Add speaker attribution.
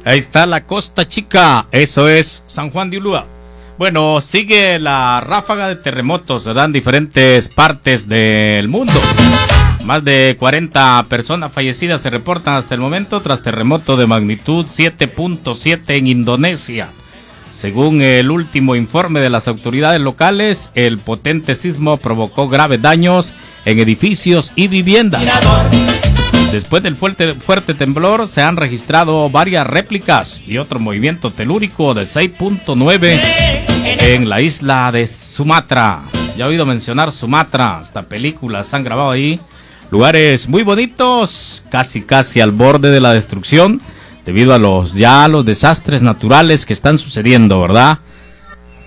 Speaker 1: Ahí está la Costa Chica, eso es San Juan de Ulúa. Bueno, sigue la ráfaga de terremotos, ¿verdad? En diferentes partes del mundo. Más de 40 personas fallecidas se reportan hasta el momento tras terremoto de magnitud 7.7 en Indonesia. Según el último informe de las autoridades locales, el potente sismo provocó graves daños en edificios y viviendas. Después del fuerte temblor se han registrado varias réplicas y otro movimiento telúrico de 6.9 en la isla de Sumatra. Ya he oído mencionar Sumatra, hasta películas han grabado ahí. Lugares muy bonitos, casi al borde de la destrucción, debido a los desastres naturales que están sucediendo, ¿verdad?